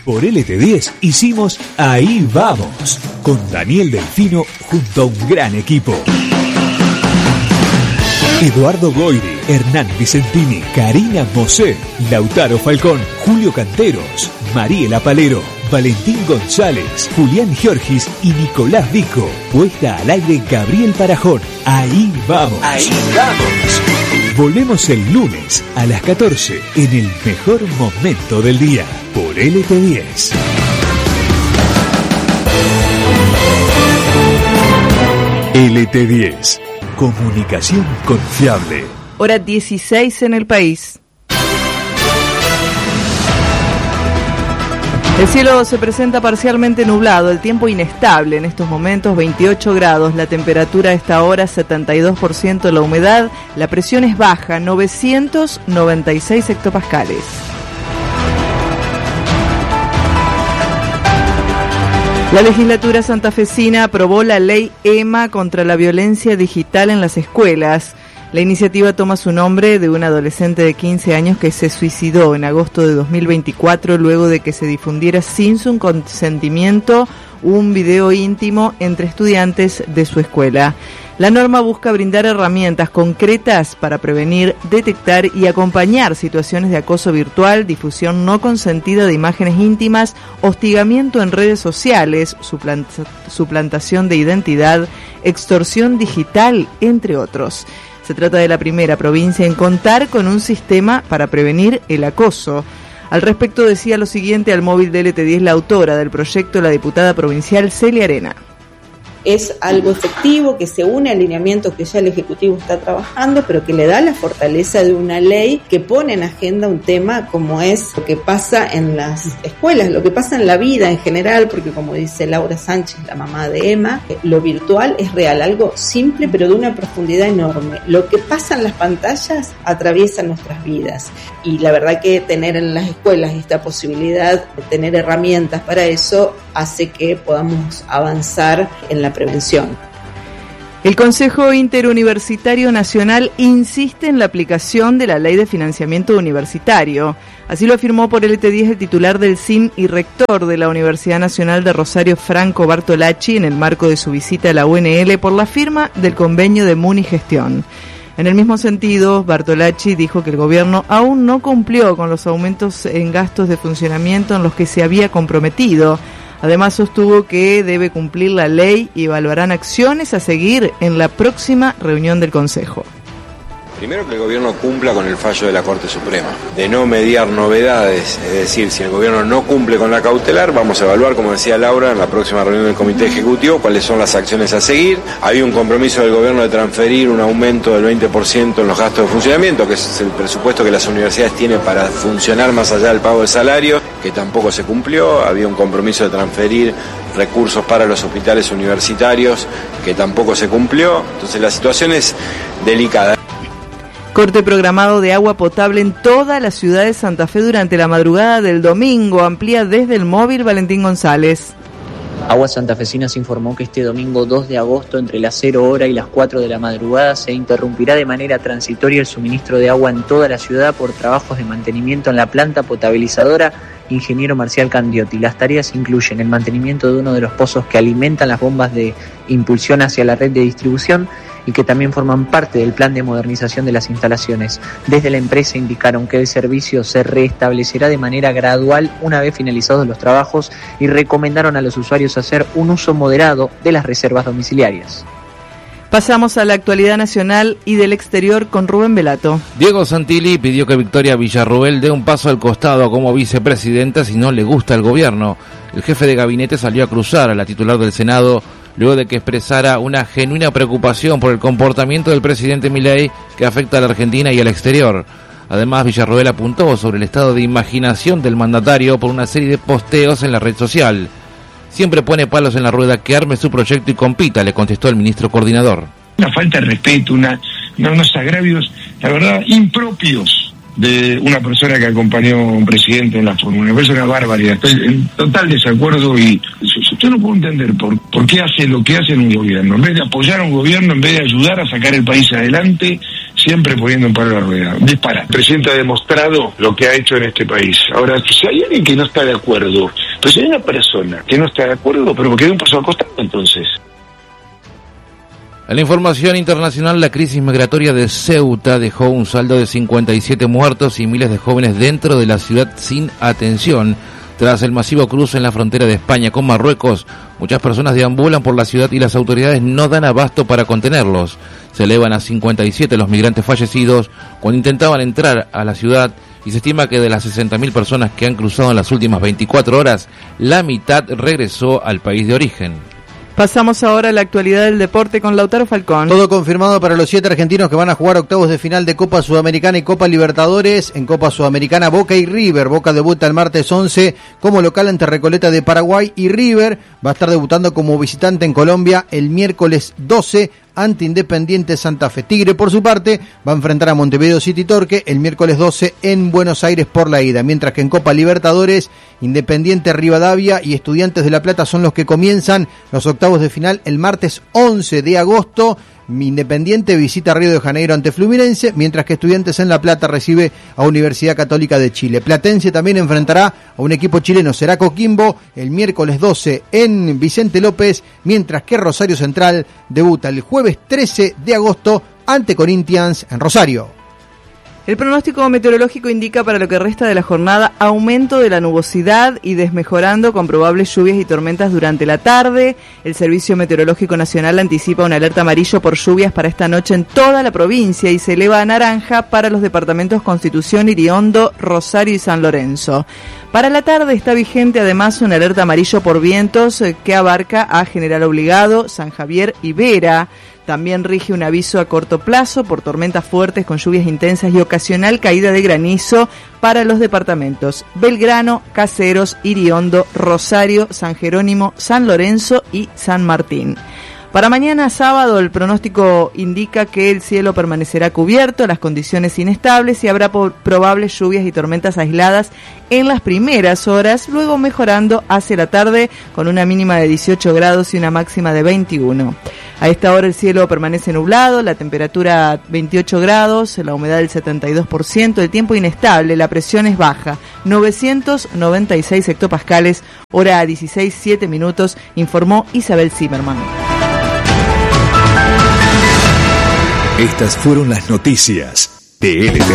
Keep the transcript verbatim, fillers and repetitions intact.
Por L T diez hicimos Ahí Vamos, con Daniel Delfino junto a un gran equipo. Eduardo Goiri, Hernán Vicentini, Karina Mosé, Lautaro Falcón, Julio Canteros, Mariela Palero, Valentín González, Julián Giorgis y Nicolás Vico. Puesta al aire Gabriel Parajón. Ahí vamos. Ahí vamos. Volvemos el lunes a las catorce en el mejor momento del día por L T diez. L T diez. Comunicación confiable. Hora dieciséis en el país. El cielo se presenta parcialmente nublado, el tiempo inestable en estos momentos, veintiocho grados, la temperatura a esta hora setenta y dos por ciento, la humedad, la presión es baja, novecientos noventa y seis hectopascales. La legislatura santafesina aprobó la ley E M A contra la violencia digital en las escuelas. La iniciativa toma su nombre de un adolescente de quince años que se suicidó en agosto de dos mil veinticuatro luego de que se difundiera sin su consentimiento un video íntimo entre estudiantes de su escuela. La norma busca brindar herramientas concretas para prevenir, detectar y acompañar situaciones de acoso virtual, difusión no consentida de imágenes íntimas, hostigamiento en redes sociales, suplanta- suplantación de identidad, extorsión digital, entre otros. Se trata de la primera provincia en contar con un sistema para prevenir el acoso. Al respecto decía lo siguiente al móvil de L T diez la autora del proyecto, la diputada provincial Celia Arena. Es algo efectivo que se une al lineamiento que ya el Ejecutivo está trabajando, pero que le da la fortaleza de una ley que pone en agenda un tema como es lo que pasa en las escuelas, lo que pasa en la vida en general, porque como dice Laura Sánchez, la mamá de Emma, lo virtual es real, algo simple pero de una profundidad enorme. Lo que pasa en las pantallas atraviesa nuestras vidas y la verdad que tener en las escuelas esta posibilidad de tener herramientas para eso hace que podamos avanzar en la prevención. El Consejo Interuniversitario Nacional insiste en la aplicación de la Ley de Financiamiento Universitario. Así lo afirmó por L T diez el titular del C I M y rector de la Universidad Nacional de Rosario, Franco Bartolacci, en el marco de su visita a la U N L por la firma del convenio de Munigestión. En el mismo sentido, Bartolacci dijo que el gobierno aún no cumplió con los aumentos en gastos de funcionamiento en los que se había comprometido. Además, sostuvo que debe cumplir la ley y evaluarán acciones a seguir en la próxima reunión del Consejo. Primero, que el gobierno cumpla con el fallo de la Corte Suprema, de no mediar novedades, es decir, si el gobierno no cumple con la cautelar, vamos a evaluar, como decía Laura, en la próxima reunión del Comité Ejecutivo, cuáles son las acciones a seguir. Había un compromiso del gobierno de transferir un aumento del veinte por ciento en los gastos de funcionamiento, que es el presupuesto que las universidades tienen para funcionar más allá del pago del salario, que tampoco se cumplió. Había un compromiso de transferir recursos para los hospitales universitarios, que tampoco se cumplió. Entonces la situación es delicada. Corte programado de agua potable en toda la ciudad de Santa Fe durante la madrugada del domingo. Amplía desde el móvil Valentín González. Aguas Santafesinas informó que este domingo dos de agosto entre las cero hora y las cuatro de la madrugada se interrumpirá de manera transitoria el suministro de agua en toda la ciudad por trabajos de mantenimiento en la planta potabilizadora Ingeniero Marcial Candiotti. Las tareas incluyen el mantenimiento de uno de los pozos que alimentan las bombas de impulsión hacia la red de distribución y que también forman parte del plan de modernización de las instalaciones. Desde la empresa indicaron que el servicio se restablecerá de manera gradual una vez finalizados los trabajos y recomendaron a los usuarios hacer un uso moderado de las reservas domiciliarias. Pasamos a la actualidad nacional y del exterior con Rubén Velato. Diego Santilli pidió que Victoria Villarruel dé un paso al costado como vicepresidenta si no le gusta el gobierno. El jefe de gabinete salió a cruzar a la titular del Senado luego de que expresara una genuina preocupación por el comportamiento del presidente Milei que afecta a la Argentina y al exterior. Además, Villarruel apuntó sobre el estado de imaginación del mandatario por una serie de posteos en la red social. Siempre pone palos en la rueda, que arme su proyecto y compita, le contestó el ministro coordinador. Una falta de respeto, una, unos agravios, la verdad, impropios de una persona que acompañó a un presidente en la fórmula. Me parece una barbaridad. Estoy en total desacuerdo y yo no puedo entender por, por qué hace lo que hace en un gobierno. En vez de apoyar a un gobierno, en vez de ayudar a sacar el país adelante, siempre poniendo un palo a la rueda. Dispara. El presidente ha demostrado lo que ha hecho en este país. Ahora, si hay alguien que no está de acuerdo, pero si hay una persona que no está de acuerdo, pero que dé un paso al costado, entonces. En la información internacional, la crisis migratoria de Ceuta dejó un saldo de cincuenta y siete muertos y miles de jóvenes dentro de la ciudad sin atención. Tras el masivo cruce en la frontera de España con Marruecos, muchas personas deambulan por la ciudad y las autoridades no dan abasto para contenerlos. Se elevan a cincuenta y siete los migrantes fallecidos cuando intentaban entrar a la ciudad y se estima que de las sesenta mil personas que han cruzado en las últimas veinticuatro horas, la mitad regresó al país de origen. Pasamos ahora a la actualidad del deporte con Lautaro Falcón. Todo confirmado para los siete argentinos que van a jugar octavos de final de Copa Sudamericana y Copa Libertadores. En Copa Sudamericana, Boca y River. Boca debuta el martes once como local ante Recoleta de Paraguay y River va a estar debutando como visitante en Colombia el miércoles doce ante Independiente Santa Fe. Tigre, por su parte, va a enfrentar a Montevideo City Torque el miércoles doce en Buenos Aires por la ida, mientras que en Copa Libertadores, Independiente Rivadavia y Estudiantes de La Plata son los que comienzan los octavos de final el martes once de agosto. Independiente visita Río de Janeiro ante Fluminense, mientras que Estudiantes en La Plata recibe a Universidad Católica de Chile. Platense también enfrentará a un equipo chileno, será Coquimbo, el miércoles doce en Vicente López, mientras que Rosario Central debuta el jueves trece de agosto ante Corinthians en Rosario. El pronóstico meteorológico indica para lo que resta de la jornada aumento de la nubosidad y desmejorando con probables lluvias y tormentas durante la tarde. El Servicio Meteorológico Nacional anticipa una alerta amarillo por lluvias para esta noche en toda la provincia y se eleva a naranja para los departamentos Constitución, Iriondo, Rosario y San Lorenzo. Para la tarde está vigente además una alerta amarillo por vientos que abarca a General Obligado, San Javier y Vera. También rige un aviso a corto plazo por tormentas fuertes con lluvias intensas y ocasional caída de granizo para los departamentos Belgrano, Caseros, Iriondo, Rosario, San Jerónimo, San Lorenzo y San Martín. Para mañana sábado el pronóstico indica que el cielo permanecerá cubierto, las condiciones inestables y habrá po- probables lluvias y tormentas aisladas en las primeras horas, luego mejorando hacia la tarde con una mínima de dieciocho grados y una máxima de veintiuno. A esta hora el cielo permanece nublado, la temperatura veintiocho grados, la humedad del setenta y dos por ciento, el tiempo inestable, la presión es baja, novecientos noventa y seis hectopascales, hora a dieciséis siete minutos, informó Isabel Zimmerman. Estas fueron las noticias de L T